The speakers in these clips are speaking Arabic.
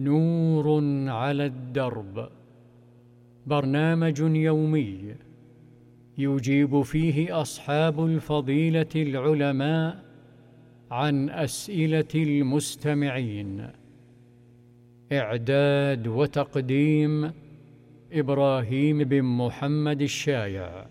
نور على الدرب، برنامج يومي يجيب فيه أصحاب الفضيلة العلماء عن أسئلة المستمعين. إعداد وتقديم إبراهيم بن محمد الشايع.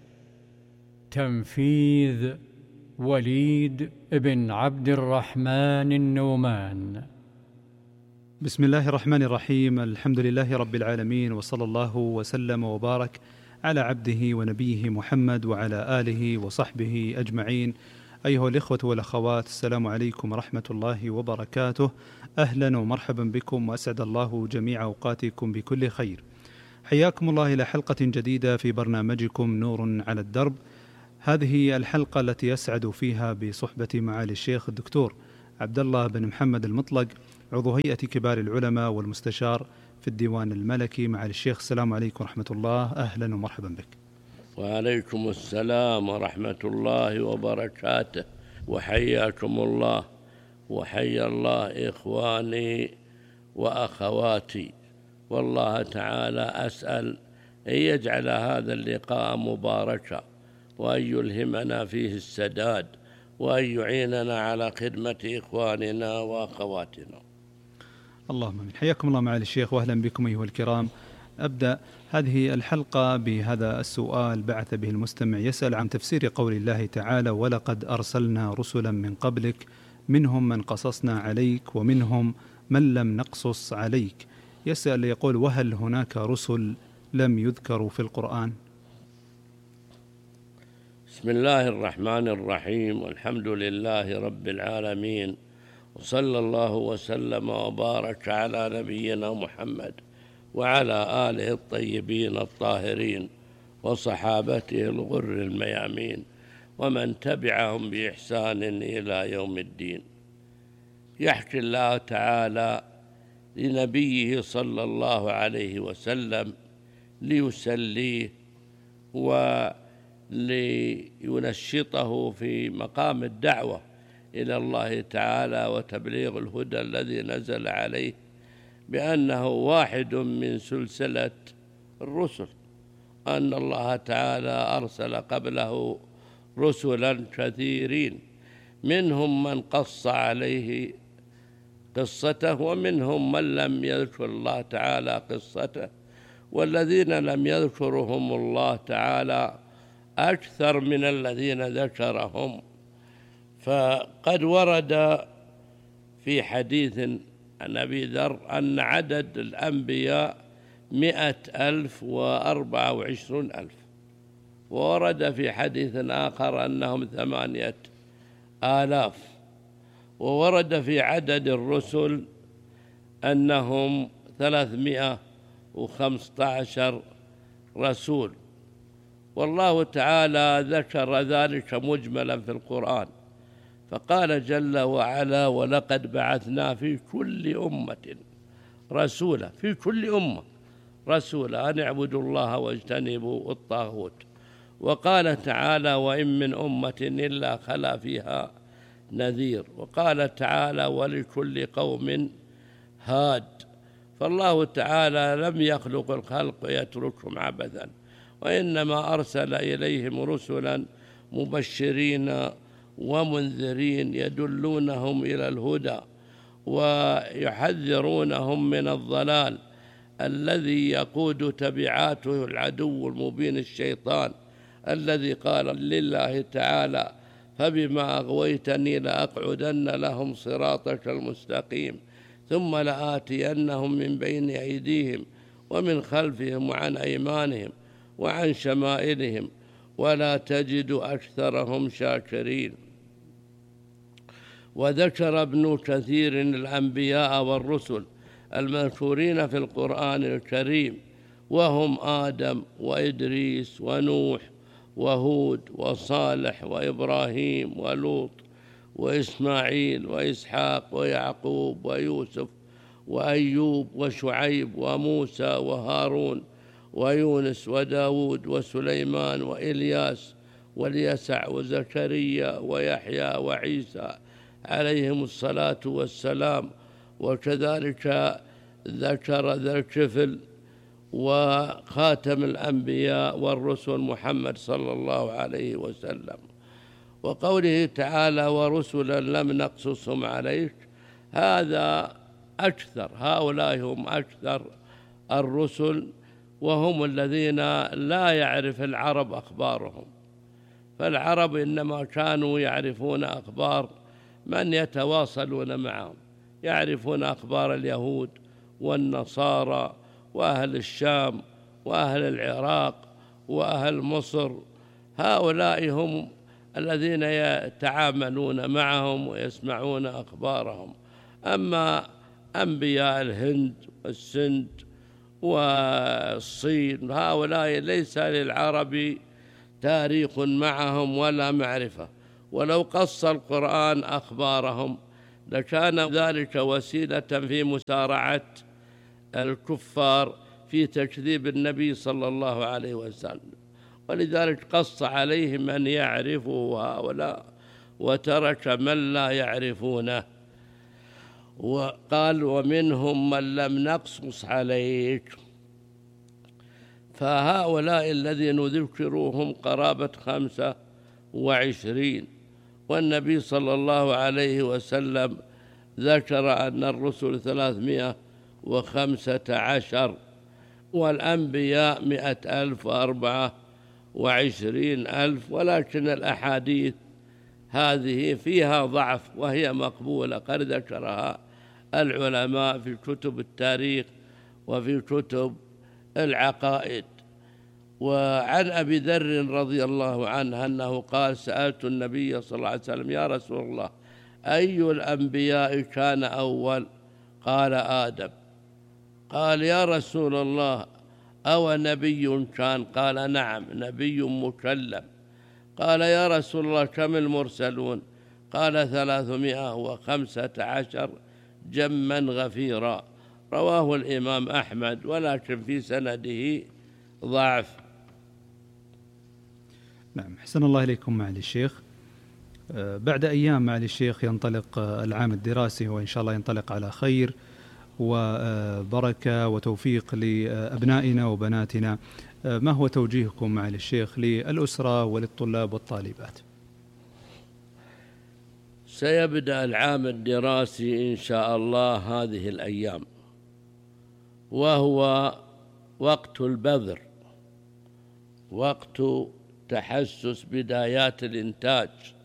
تنفيذ وليد بن عبد الرحمن النومان. بسم الله الرحمن الرحيم. الحمد لله رب العالمين، وصلى الله وسلم وبارك على عبده ونبيه محمد وعلى آله وصحبه أجمعين. أيها الإخوة والأخوات، السلام عليكم ورحمة الله وبركاته. أهلا ومرحبا بكم، وأسعد الله جميع أوقاتكم بكل خير. حياكم الله إلى حلقة جديدة في برنامجكم نور على الدرب. هذه الحلقة التي يسعد فيها بصحبة معالي الشيخ الدكتور عبد الله بن محمد المطلق، عضو هيئة كبار العلماء والمستشار في الديوان الملكي. معالي الشيخ، السلام عليكم ورحمة الله، أهلا ومرحبا بك. وعليكم السلام ورحمة الله وبركاته، وحياكم الله وحيا الله إخواني وأخواتي. والله تعالى أسأل أن يجعل هذا اللقاء مباركا، وأن يلهمنا فيه السداد، وأن يعيننا على خدمة إخواننا وأخواتنا. اللهم آمين. حياكم الله معالي الشيخ، وأهلا بكم أيها الكرام. أبدأ هذه الحلقة بهذا السؤال بعث به المستمع، يسأل عن تفسير قول الله تعالى: ولقد أرسلنا رسلا من قبلك منهم من قصصنا عليك ومنهم من لم نقصص عليك. يسأل يقول: وهل هناك رسل لم يذكروا في القرآن؟ بسم الله الرحمن الرحيم، والحمد لله رب العالمين، وصلى الله وسلم وبارك على نبينا محمد وعلى آله الطيبين الطاهرين وصحابته الغر الميامين ومن تبعهم بإحسان إلى يوم الدين. يحكي الله تعالى لنبيه صلى الله عليه وسلم ليسليه ولينشطه في مقام الدعوة إلى الله تعالى وتبليغ الهدى الذي نزل عليه، بأنه واحد من سلسلة الرسل، أن الله تعالى أرسل قبله رسلا كثيرين، منهم من قص عليه قصته ومنهم من لم يذكر الله تعالى قصته، والذين لم يذكرهم الله تعالى أكثر من الذين ذكرهم. فقد ورد في حديث عن أبي ذر أن عدد الأنبياء 100,024,000، وورد في حديث آخر أنهم 8,000، وورد في عدد الرسل أنهم 315 رسول. والله تعالى ذكر ذلك مجملا في القرآن، فقال جل وعلا: ولقد بعثنا في كل أمة رسولا، في كل أمة رسولا أن اعبدوا الله واجتنبوا الطاغوت. وقال تعالى: وإن من أمة إلا خلا فيها نذير. وقال تعالى: ولكل قوم هاد. فالله تعالى لم يخلق الخلق ويتركهم عبثا، وإنما أرسل إليهم رسلا مبشرين ومنذرين يدلونهم إلى الهدى ويحذرونهم من الضلال الذي يقود تبعاته العدو المبين الشيطان، الذي قال لله تعالى: فبما أغويتني لأقعدن لهم صراطك المستقيم ثم لآتينهم من بين أيديهم ومن خلفهم وعن أيمانهم وعن شمائلهم ولا تجد أكثرهم شاكرين. وذكر ابن كثير الأنبياء والرسل المذكورين في القرآن الكريم، وهم آدم وإدريس ونوح وهود وصالح وإبراهيم ولوط وإسماعيل وإسحاق ويعقوب ويوسف وأيوب وشعيب وموسى وهارون ويونس وداود وسليمان وإلياس واليسع وزكريا ويحيى وعيسى عليهم الصلاة والسلام. وكذلك ذكر ذا الكفل وخاتم الأنبياء والرسل محمد صلى الله عليه وسلم. وقوله تعالى ورسلا لم نقصصهم عليك، هذا أكثر، هؤلاء هم أكثر الرسل، وهم الذين لا يعرف العرب أخبارهم، فالعرب إنما كانوا يعرفون أخبار من يتواصلون معهم، يعرفون أخبار اليهود والنصارى وأهل الشام وأهل العراق وأهل مصر، هؤلاء هم الذين يتعاملون معهم ويسمعون أخبارهم. أما أنبياء الهند والسند والصين هؤلاء ليس للعرب تاريخ معهم ولا معرفة، ولو قص القرآن أخبارهم لكان ذلك وسيلة في مسارعة الكفار في تكذيب النبي صلى الله عليه وسلم، ولذلك قص عليهم من يعرفه هؤلاء وترك من لا يعرفونه. وقال ومنهم من لم نقصص عليك، فهؤلاء الذين ذكروهم قرابة 25، والنبي صلى الله عليه وسلم ذكر أن الرسل 315 والأنبياء 100,000 و24,000، ولكن الأحاديث هذه فيها ضعف وهي مقبولة، قد ذكرها العلماء في كتب التاريخ وفي كتب العقائد. وعن أبي ذر رضي الله عنه أنه قال سألت النبي صلى الله عليه وسلم يا رسول الله أي الأنبياء كان أول؟ قال آدم. قال يا رسول الله أو نبي كان؟ قال نعم نبي مكلم. قال يا رسول الله كم المرسلون؟ قال 315 جما غفيرا. رواه الإمام أحمد، ولكن في سنده ضعف. نعم، حسن الله إليكم معالي الشيخ. بعد أيام معالي الشيخ ينطلق العام الدراسي، وإن شاء الله ينطلق على خير وبركة وتوفيق لأبنائنا وبناتنا. ما هو توجيهكم معالي الشيخ للأسرة وللطلاب والطالبات؟ سيبدأ العام الدراسي إن شاء الله هذه الأيام، وهو وقت البذر، وقت تحسس بدايات الإنتاج.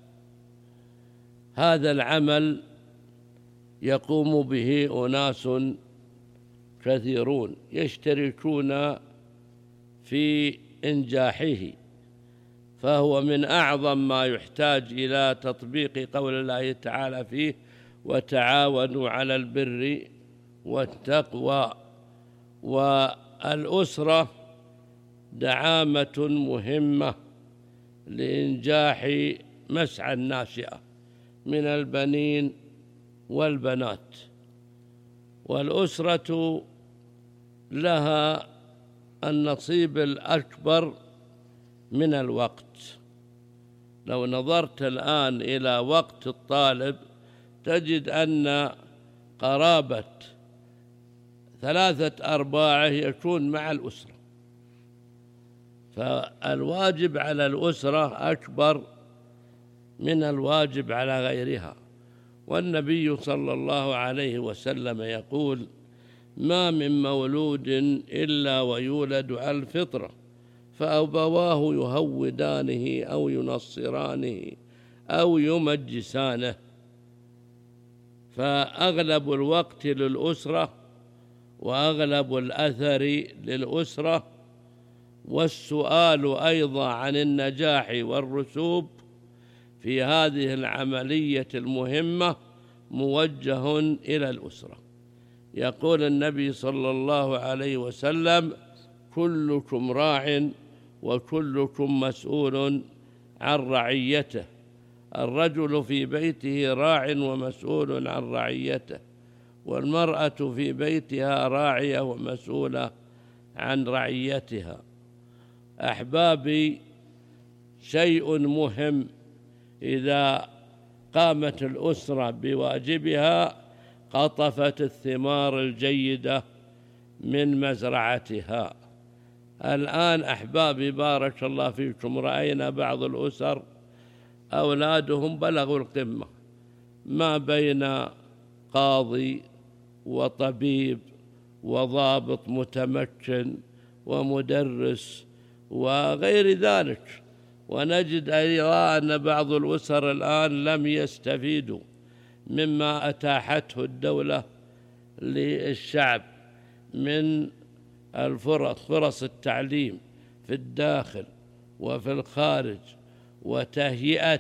هذا العمل يقوم به أناس كثيرون يشتركون في إنجاحه، فهو من أعظم ما يحتاج إلى تطبيق قول الله تعالى فيه وتعاونوا على البر والتقوى. والأسرة دعامة مهمة لإنجاح مسعى الناشئة من البنين والبنات، والأسرة لها النصيب الأكبر من الوقت. لو نظرت الآن إلى وقت الطالب تجد أن قرابة 3/4 يكون مع الأسرة، فالواجب على الأسرة أكبر من الواجب على غيرها. والنبي صلى الله عليه وسلم يقول ما من مولود إلا ويولد على الفطرة فأبواه يهودانه أو ينصرانه أو يمجسانه. فأغلب الوقت للأسرة وأغلب الأثر للأسرة، والسؤال أيضا عن النجاح والرسوب في هذه العملية المهمة موجه إلى الأسرة. يقول النبي صلى الله عليه وسلم كلكم راع وكلكم مسؤول عن رعيته. الرجل في بيته راع ومسؤول عن رعيته، والمرأة في بيتها راعية ومسؤولة عن رعيتها. أحبابي، شيء مهم إذا قامت الأسرة بواجبها قطفت الثمار الجيدة من مزرعتها. الآن أحبابي بارك الله فيكم، رأينا بعض الأسر أولادهم بلغوا القمة، ما بين قاضي وطبيب وضابط متمكن ومدرس وغير ذلك، ونجد أيضا أن بعض الأسر الآن لم يستفيدوا مما أتاحته الدولة للشعب من فرص التعليم في الداخل وفي الخارج، وتهيئة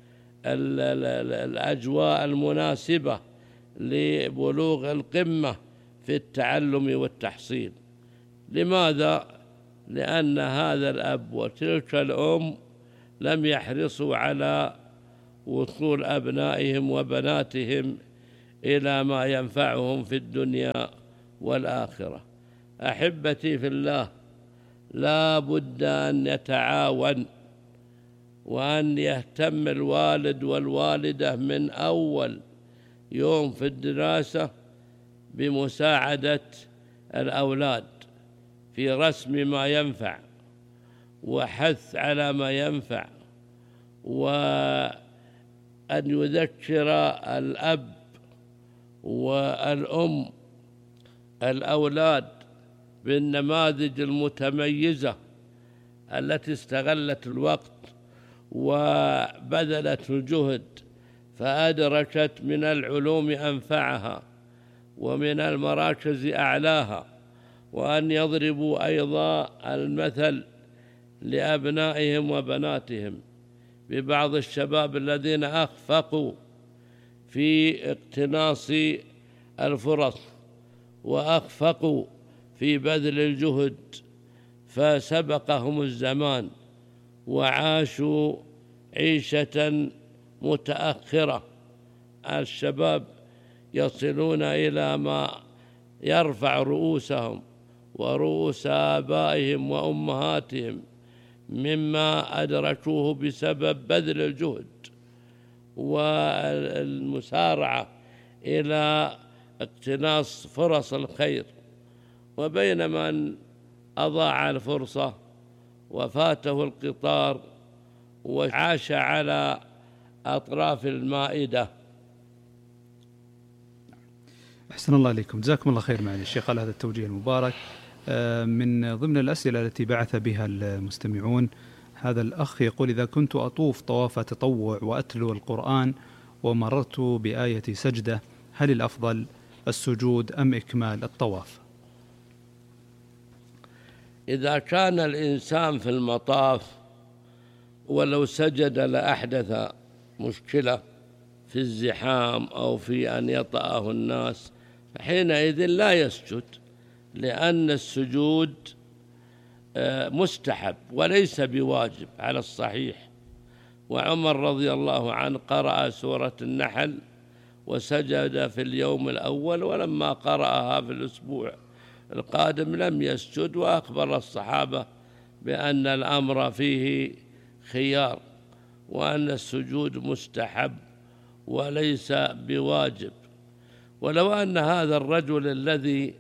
الأجواء المناسبة لبلوغ القمة في التعلم والتحصيل. لماذا؟ لأن هذا الأب وتلك الأم لم يحرصوا على وصول أبنائهم وبناتهم إلى ما ينفعهم في الدنيا والآخرة. أحبتي في الله، لا بد أن يتعاون وأن يهتم الوالد والوالدة من أول يوم في الدراسة بمساعدة الأولاد في رسم ما ينفع وحث على ما ينفع، وأن يذكر الأب والأم الأولاد بالنماذج المتميزة التي استغلت الوقت وبذلت الجهد فأدركت من العلوم أنفعها ومن المراكز أعلاها، وأن يضربوا أيضا المثل لأبنائهم وبناتهم ببعض الشباب الذين أخفقوا في اقتناص الفرص وأخفقوا في بذل الجهد فسبقهم الزمان وعاشوا عيشة متأخرة. الشباب يصلون إلى ما يرفع رؤوسهم ورؤوس آبائهم وأمهاتهم مما أدركوه بسبب بذل الجهد والمسارعة إلى اقتناص فرص الخير، وبينما من أضاع الفرصة وفاته القطار وعاش على أطراف المائدة. أحسن الله إليكم، جزاكم الله خير معالي الشيخ على هذا التوجيه المبارك. من ضمن الأسئلة التي بعث بها المستمعون، هذا الأخ يقول: إذا كنت أطوف طواف تطوع وأتلو القرآن ومررت بآية سجدة، هل الأفضل السجود أم إكمال الطواف؟ إذا كان الإنسان في المطاف ولو سجد لأحدث مشكلة في الزحام أو في أن يطأه الناس، فحينئذ لا يسجد، لأن السجود مستحب وليس بواجب على الصحيح. وعمر رضي الله عنه قرأ سورة النحل وسجد في اليوم الأول، ولما قرأها في الأسبوع القادم لم يسجد، وأخبر الصحابة بأن الأمر فيه خيار وأن السجود مستحب وليس بواجب. ولو أن هذا الرجل الذي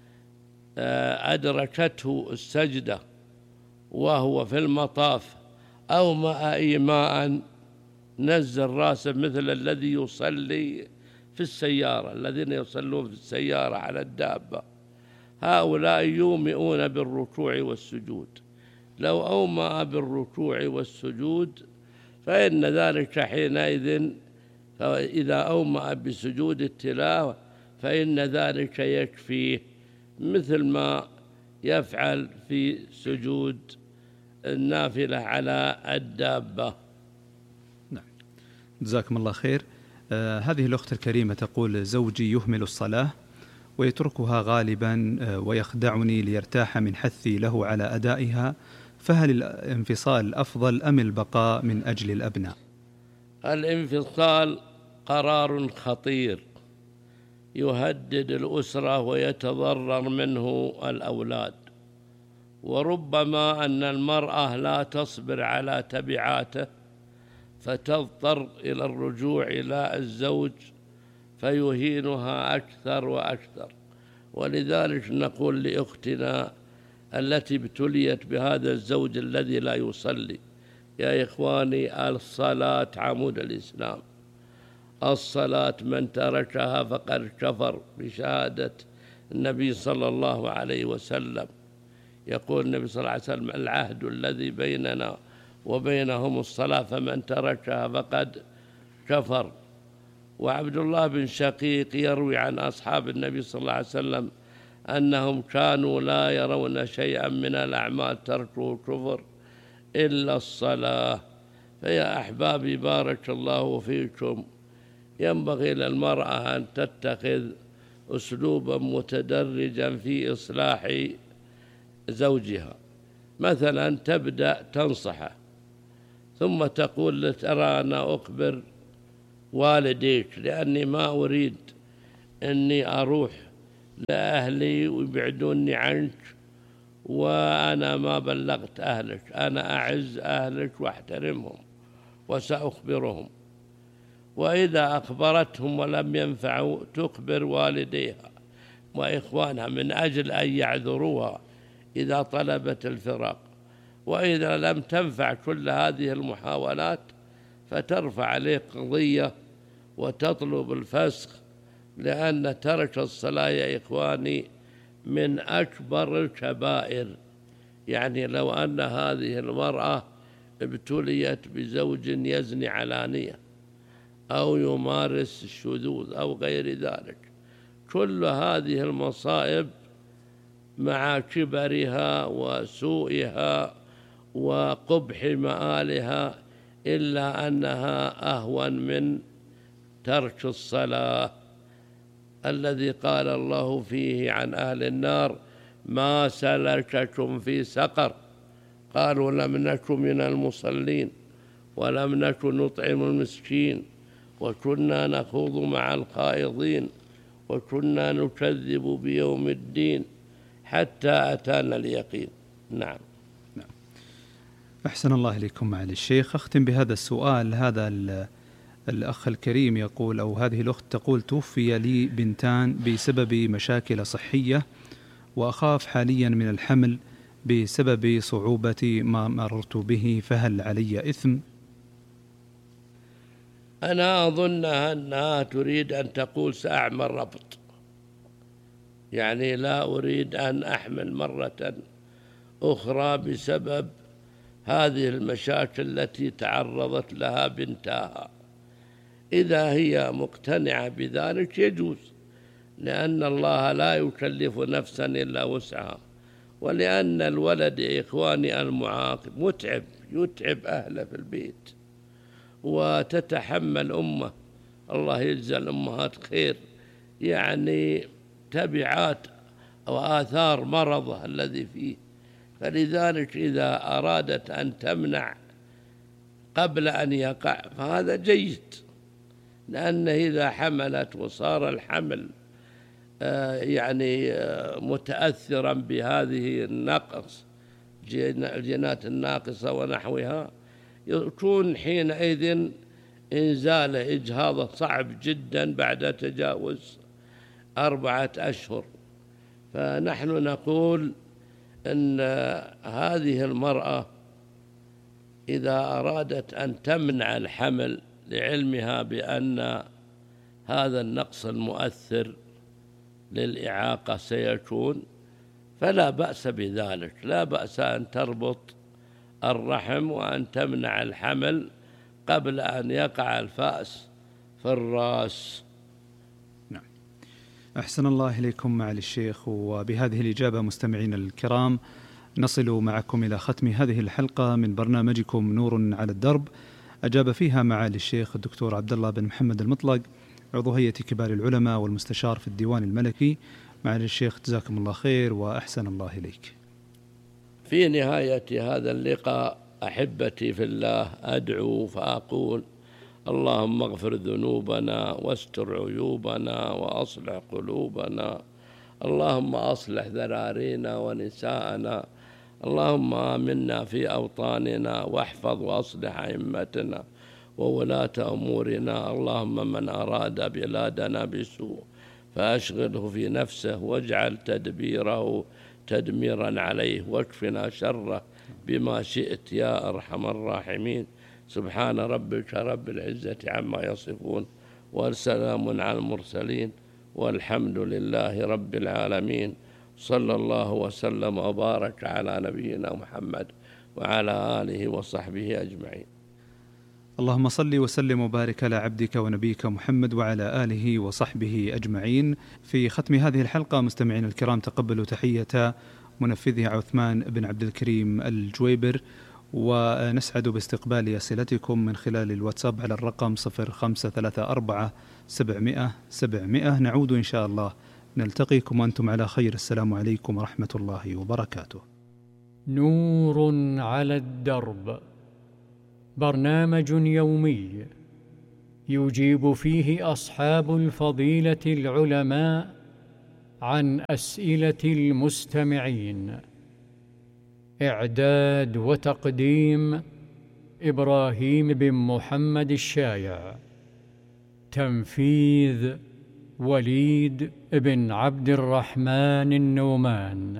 أدركته السجدة وهو في المطاف أومأ إيماء نزل راسه مثل الذي يصلي في السيارة، الذين يصلون في السيارة على الدابة، هؤلاء يومئون بالركوع والسجود. لو أومأ بالركوع والسجود فإن ذلك حينئذ، إذا أومأ بسجود التلاوة فإن ذلك يكفيه، مثل ما يفعل في سجود النافلة على الدابة. نعم، جزاكم الله خير. هذه الأخت الكريمة تقول: زوجي يهمل الصلاة ويتركها غالبا ويخدعني ليرتاح من حثي له على أدائها، فهل الانفصال أفضل أم البقاء من أجل الأبناء؟ الانفصال قرار خطير يهدد الأسرة ويتضرر منه الأولاد، وربما أن المرأة لا تصبر على تبعاته فتضطر إلى الرجوع إلى الزوج فيهينها أكثر وأكثر. ولذلك نقول لأختنا التي ابتليت بهذا الزوج الذي لا يصلي: يا إخواني، الصلاة عمود الإسلام. الصلاة من تركها فقد كفر بشهادة النبي صلى الله عليه وسلم. يقول النبي صلى الله عليه وسلم: العهد الذي بيننا وبينهم الصلاة، فمن تركها فقد كفر. وعبد الله بن شقيق يروي عن أصحاب النبي صلى الله عليه وسلم أنهم كانوا لا يرون شيئا من الأعمال تركه كفر إلا الصلاة. فيا أحبابي، بارك الله فيكم، ينبغي للمرأة أن تتخذ أسلوبا متدرجا في إصلاح زوجها. مثلا تبدأ تنصحه، ثم تقول: ترى أنا أخبر والديك لأني ما أريد أني أروح لأهلي ويبعدوني عنك، وأنا ما بلغت أهلك. أنا أعز أهلك وأحترمهم وسأخبرهم. وإذا أخبرتهم ولم ينفعوا تخبر والديها وإخوانها من أجل أن يعذروها إذا طلبت الفراق. وإذا لم تنفع كل هذه المحاولات فترفع عليه قضية وتطلب الفسخ، لأن ترك الصلاة يا إخواني من أكبر الكبائر. يعني لو أن هذه المرأة ابتليت بزوج يزني علانية أو يمارس الشذوذ أو غير ذلك، كل هذه المصائب مع كبرها وسوءها وقبح مآلها إلا أنها أهون من ترك الصلاة الذي قال الله فيه عن أهل النار: ما سلككم في سقر؟ قالوا: لم نكن من المصلين ولم نكن نطعم المسكين وكنا نخوض مع الخائضين وكنا نكذب بيوم الدين حتى أتانا اليقين. نعم. أحسن الله إليكم معالي الشيخ. أختم بهذا السؤال. هذا الأخ الكريم يقول، أو هذه الأخت تقول: توفي لي بنتان بسبب مشاكل صحية، وأخاف حاليا من الحمل بسبب صعوبة ما مررت به، فهل علي إثم؟ أنا أظن أنها تريد أن تقول: سأعمل ربط، يعني لا أريد أن أحمل مرة أخرى بسبب هذه المشاكل التي تعرضت لها بنتها. إذا هي مقتنعة بذلك يجوز، لأن الله لا يكلف نفسا إلا وسعها. ولأن الولد يا إخواني المعاق متعب، يتعب أهله في البيت، وتتحمل أمه، الله يجزى الأمهات خير، يعني تبعات أو آثار مرضه الذي فيه. فلذلك إذا أرادت أن تمنع قبل أن يقع فهذا جيد، لأن إذا حملت وصار الحمل يعني متأثرا بهذه النقص، الجينات الناقصة ونحوها، يكون حينئذ إنزاله إجهاضه صعب جدا بعد تجاوز 4 أشهر. فنحن نقول أن هذه المرأة إذا أرادت أن تمنع الحمل لعلمها بأن هذا النقص المؤثر للإعاقة سيكون، فلا بأس بذلك، لا بأس أن تربط الرحم وأن تمنع الحمل قبل أن يقع الفأس في الرأس. نعم. أحسن الله إليكم معالي الشيخ. وبهذه الإجابة مستمعين الكرام نصل معكم إلى ختم هذه الحلقة من برنامجكم نور على الدرب، أجاب فيها معالي الشيخ الدكتور عبد الله بن محمد المطلق، عضو هيئة كبار العلماء والمستشار في الديوان الملكي. معالي الشيخ جزاكم الله خير وأحسن الله إليك. في نهاية هذا اللقاء أحبتي في الله أدعو فأقول: اللهم اغفر ذنوبنا واستر عيوبنا وأصلح قلوبنا، اللهم أصلح ذرارينا ونساءنا، اللهم آمنا في أوطاننا واحفظ وأصلح أئمتنا وولاة أمورنا. اللهم من أراد بلادنا بسوء فأشغله في نفسه واجعل تدبيره تدميرا عليه، واكفنا شره بما شئت يا أرحم الراحمين. سبحان ربك رب العزة عما يصفون، والسلام على المرسلين، والحمد لله رب العالمين. صلى الله وسلم وبارك على نبينا محمد وعلى آله وصحبه أجمعين. اللهم صل وسلم وبارك على عبدك ونبيك محمد وعلى آله وصحبه أجمعين. في ختم هذه الحلقة مستمعين الكرام تقبلوا تحية منفذها عثمان بن عبد الكريم الجويبر، ونسعد باستقبال أسئلتكم من خلال الواتساب على الرقم 0534 700 700. نعود إن شاء الله، نلتقيكم وأنتم على خير. السلام عليكم ورحمة الله وبركاته. نور على الدرب، برنامج يومي يجيب فيه أصحاب الفضيلة العلماء عن أسئلة المستمعين. إعداد وتقديم إبراهيم بن محمد الشايع. تنفيذ وليد بن عبد الرحمن النومان.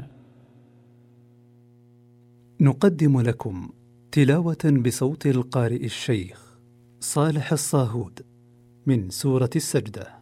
نقدم لكم تلاوة بصوت القارئ الشيخ صالح الصاهود من سورة السجدة.